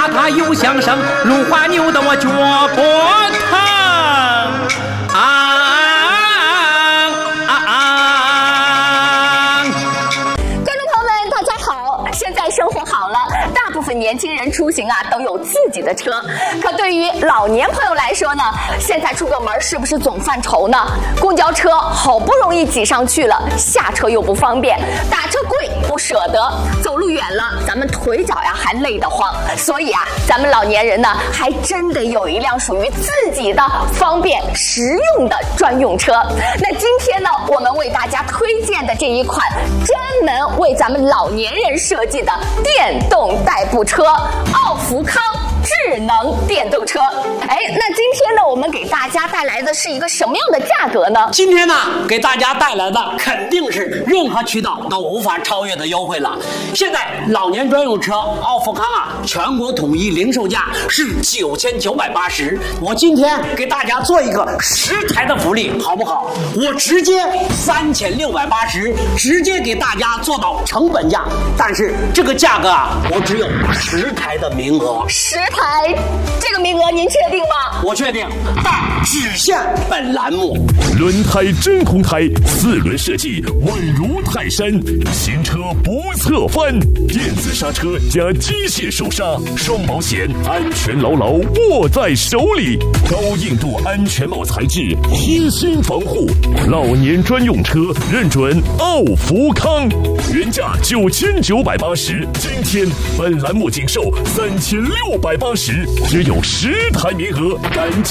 踏踏有响声，芦花扭得我脚脖疼啊！ 观众朋友们，大家好！现在生活好了，大部分年轻人出行都有自己的车，可对于老年朋友来说呢，现在出个门是不是总犯愁呢？公交车好不容易挤上去了，下车又不方便，打车贵不舍得，走路远了咱们腿脚还累得慌，所以咱们老年人呢，还真得有一辆属于自己的方便实用的专用车。那今天呢，我们为大家推荐的这一款专门为咱们老年人设计的电动代步车——奥福康智能电动车。那今天呢，我们给大家带来的是一个什么样的价格呢？ 今天呢，给大家带来的肯定是任何渠道都无法超越的优惠了。现在老年专用车奥福康全国统一零售价是9980，我今天给大家做一个10台的福利，好不好？我直接3680，直接给大家做到成本价，但是这个价格我只有10台的名额。 10台，这个名额您确定吗？ 我确定，但只限本栏目。 轮胎真空胎，4轮设计稳如泰山，新车不侧翻，电子刹车加机械手刹，双保险，安全牢牢握在手里，高硬度安全帽材质，贴心防护，老年专用车认准奥福康，原价9980，今天本栏目仅售3680，只有10台名额，赶紧